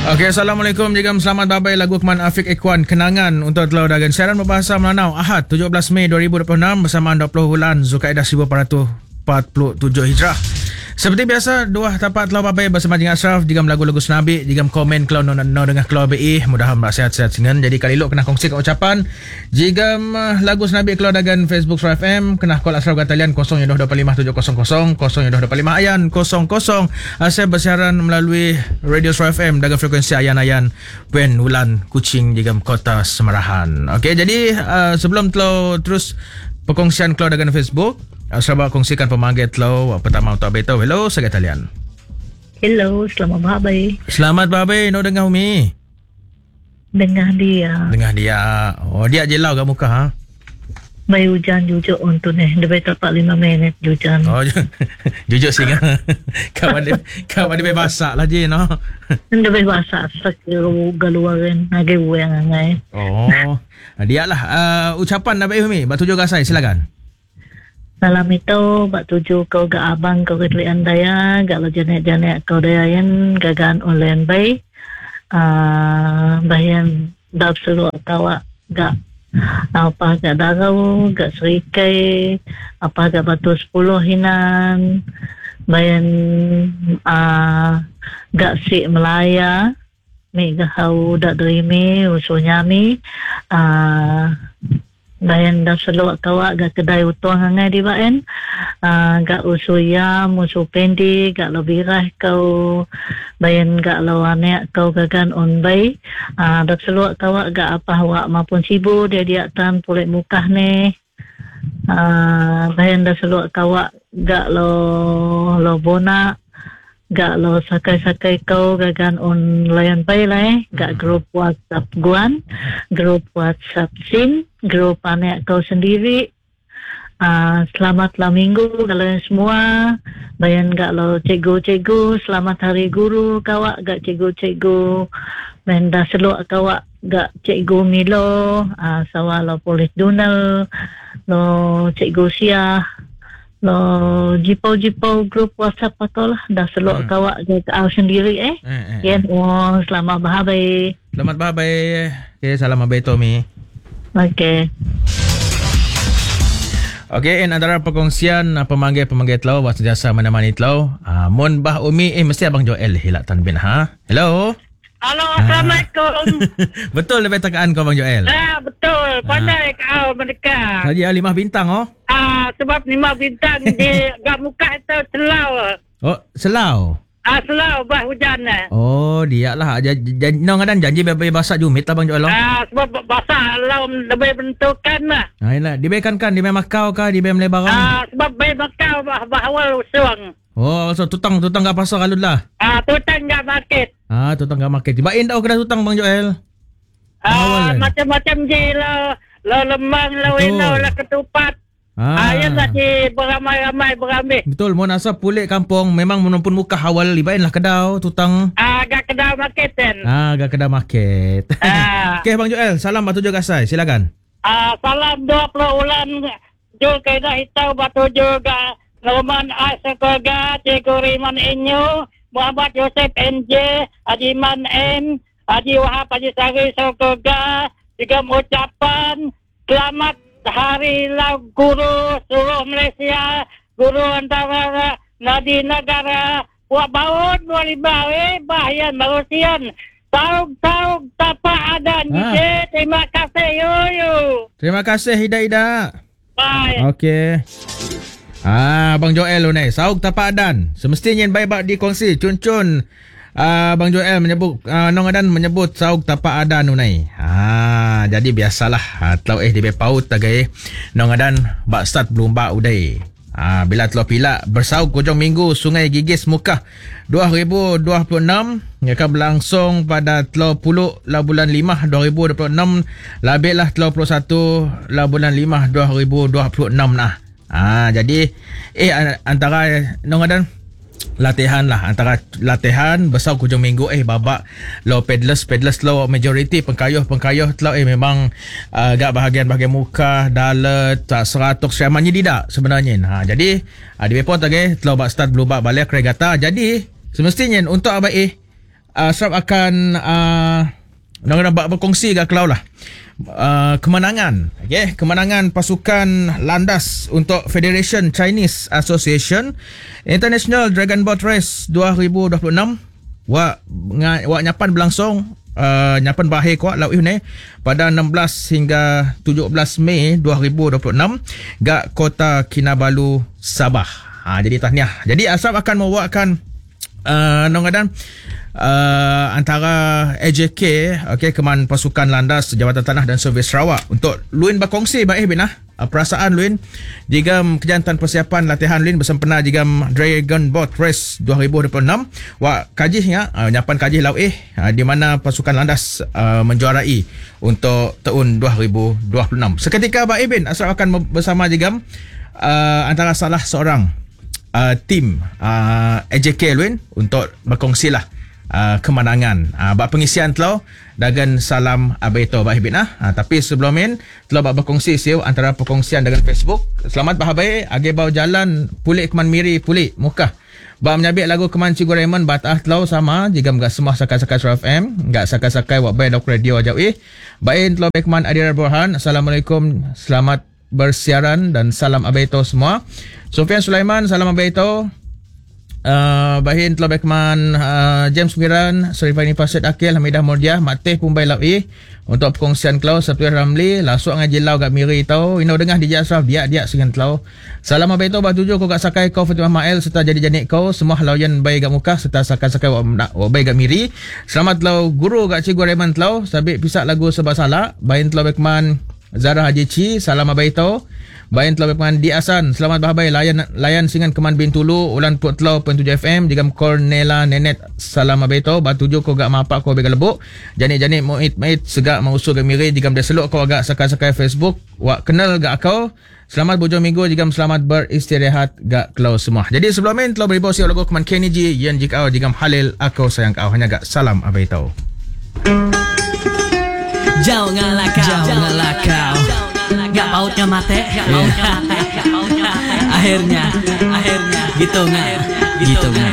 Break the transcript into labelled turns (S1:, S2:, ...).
S1: Okey, Assalamualaikum jigam selamat babai lagu Keman Afiq Ikhwan kenangan untuk telau dagan siaran berbahasa Melanau Ahad 17 Mei 2026 bersama 20 bulan Zulkaidah 1447 Hijrah. Seperti biasa, dua tapak telau babai bersama Jing Ashraf jigam lagu-lagu senabi jigam komen kelau no dengan kelau BI mudah-mudahan sehat-sehat singan. Jadi kali lu kena kongsikan ucapan jigam lagu senabi kelau dagan Facebook Surah FM kena call Ashraf Gatalian 0225 700 0225 ayan 00 saya bersiaran melalui Radio Surah FM dagang frekuensi ayan-ayan Pen Wulan Kuching jigam Kota Semarahan. Okey, jadi sebelum telau terus perkongsian kelau dagan Facebook, Ashraf kongsikan pemanggil telau pertama untuk Abeto. Hello, saya Gatalian.
S2: Hello, selamat babai.
S1: Selamat babai, no dengar Umi.
S2: Dengar dia.
S1: Oh, dia jelau kat muka ha.
S2: Mai hujan jujur untuk ni. Lebih tak 5 minit hujan.
S1: Oh, jujur singa. Kawan dia basak lah je no.
S2: Lebih basah galuaran lagi yang ngai.
S1: Oh, dia lah ucapan Nabi Umi. Bak tujuh gasai silakan.
S2: Salam itu bak tuju kau ke abang kau ke telian daya gak lo janek-janek kau dayayan gagan online bay bayan dap seluruh tawa gak apa gak darau gak serikai apa gak batu 10 hinan bayan gak si Melaya mi gahau dak derimi usunya mi bayan dah selok kawak gak kedai utuang hangai di baen gak usuya musuh pendi gak lo birah kau bayan gak lo anek kau gagan on bay dah selok kawak gak apa wak maupun sibu dia tan pulik mukah ni bayan dah selok kawak gak lo bonak gak lo sakai-sakai kau gagan on layan bay lah gak grup WhatsApp guan, grup WhatsApp sin, grup anak kau sendiri. Selamatlah minggu kalian semua. Bayan gak lo cikgu-cikgu, selamat hari guru kawak gak cikgu-cikgu. Bayan dah seluk kawak gak cikgu Milo, sawa lo polis Dunal, lo cikgu Siah. Lo jipau grup WhatsApp atau lah dah selok kawak ke kau sendiri Yen selamat bahabai.
S1: Selamat bahabai. Okey, salam abai Tommy.
S2: Okey.
S1: Okey, antara perkongsian pemanggil telau buat sentiasa menemani telau. Mun bah Umi mesti abang Joel hilatan bin ha. Hello.
S3: Halo, Assalamualaikum.
S1: Betul lebih tekaan kau Bang Joel?
S3: Betul. Pandai kau mendekat.
S1: Tadi 5 bintang
S3: Sebab 5 bintang di gak muka itu selau.
S1: Oh, selau?
S3: Selau bah hujan.
S1: Oh, dia lah. Nong janji bebek basak jumit lah Bang Joel.
S3: Sebab basak lau lebih bentukan lah.
S1: Yalah, dibaikan kan? Dibay Makau kah? Dibay Malay Barang?
S3: Sebab bay Makau bahawal usung.
S1: Oh, so tutang gak pasar kalud lah?
S3: Tutang gak market.
S1: Tutang gak market. Bain dah kena tutang Bang Joel?
S3: Macam-macam je lo lemang, lo ino, lo ketupat. Ayat lah si beramai-ramai berambil.
S1: Betul, mau nasa pulik kampung memang menumpun muka awal libain lah kedau tutang.
S3: Gak kedau market kan.
S1: Gak kedau market. Okey Bang Joel, salam batu juga saya. Silakan.
S3: Salam 20 ulan Zulkaidah Hitau batu juga Norman Asakoga, Cikgu Riman Inyo, Muhammad Yosef NJ, Hajiman M, Haji Wahab, Haji Sari Sokoga, juga ucapan selamat Hari Guru seluruh Malaysia, Guru antara Nadi Negara, buat baut, buat libawe, bahayan, barusian, taug tapak ada nije, terima kasih, yo.
S1: Terima kasih, Ida.
S3: Bye.
S1: Okey. Bang Joel ni, saug tapak adan. Semestinya baik-baik dikongsi. Cun-cun. Bang Joel menyebut Nong Adan menyebut saug tapak adan ni. Jadi biasalah telau di bepaut tagai Nong Adan bak start belum bak udai. Bila telau pilak bersaug hujung minggu Sungai Gigis Mukah 2026 yang akan berlangsung pada telau puluk la bulan 5 2026 labiklah telau 21 la bulan 5 2026 nah. Jadi antara Nong Adan latihan lah, antara latihan besar hujung minggu babak low pedalers low majority pengkayuh telau memang agak bahagian muka dalat tak seratuk siamannya tidak sebenarnya. Jadi di bepon tadi telau bak start belum bak balik regata. Jadi semestinya untuk abai Ashraf akan berkongsi kat Kelau lah kemenangan, kemenangan pasukan landas untuk Federation Chinese Association International Dragon Boat Race 2026. Wak nyapan berlangsung nyapan berakhir kuat lau ni pada 16 hingga 17 Mei 2026 gak Kota Kinabalu, Sabah. Jadi tahniah. Jadi Ashraf akan membawakan antara AJK Keman Pasukan Landas Jabatan Tanah dan Servis Sarawak untuk luin berkongsi baik binah perasaan luin jika kejantan persiapan latihan luin bersempena jika Dragon Boat Race 2026 wak kajihnya nyapan kajih lau di mana pasukan landas menjuarai untuk tahun 2026. Seketika Pak Ibin Ashraf akan bersama jika antara salah seorang tim AJK luin untuk berkongsilah kemenangan bak pengisian telau dengan salam abaito bah ibin tapi sebelum ini telau bak berkongsi siu antara perkongsian dengan Facebook. Selamat bahabai age bau jalan pulik keman miri pulik muka bak menyabik lagu keman Cikgu Raymond batah telau sama jika enggak semua sakai-sakai Surah FM enggak sakai-sakai wak bay dok radio ajau bain telau keman Adira Burhan. Assalamualaikum, selamat bersiaran dan salam abaito semua. Sofian Sulaiman, salam abaito. Bahin telah bekman James Miran, Serifani Pasid Akil, Hamidah Mordiah, Mateh Pumbai Lawi untuk perkongsian Klau, Sabtu Ramli, Lasuk ngaji lau kat Miri tau. Ino dengah DJ Ashraf dia dengan Klau. Salam abaito bah tujuh kau kat sakai kau Fatimah Mael serta jadi janik kau semua layan bayi kat muka serta sakai wak bayi kat Miri. Selamat lau guru kat Cikgu Raymond Klau, sabik pisak lagu sebab salah. Bahin telah bekman Zara Haji Ci, salam abaito. Bayan telah berpengan di Asan, selamat bahabai layan singan Keman Bintulu ulan Put Telau 7 FM jigam Cornela Nenet, salam abaito. Batuju kau gak mapak kau bega lebuk janik-janik muit segak mausul ke Miri jigam dia seluk kau agak sakai-sakai Facebook wak kenal gak kau. Selamat bujung minggu jigam selamat beristirahat gak Kelau semua. Jadi sebelum ini telah beribu siap lagu Keman Kenny G Yan Jikau jigam Halil aku sayang kau hanya gak salam abaito.
S4: Janganlah kau gak pautnya mate. Akhirnya gitu nggak